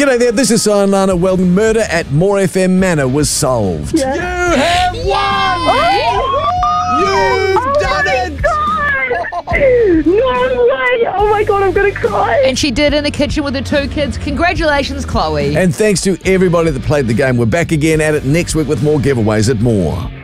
G'day there, this is Sion Lana. Well, murder at More FM Manor was solved. Yeah. You have won! You've done it! No way! Oh my God, I'm going to cry. And she did in the kitchen with her 2 kids. Congratulations, Chloe. And thanks to everybody that played the game. We're back again at it next week with more giveaways at More.